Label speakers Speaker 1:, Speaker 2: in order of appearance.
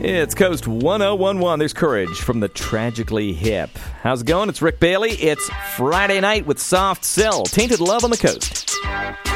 Speaker 1: It's Coast 1011. There's Courage from the Tragically Hip. How's it going? It's Rick Bailey. It's Friday night with Soft Cell. Tainted Love on the Coast.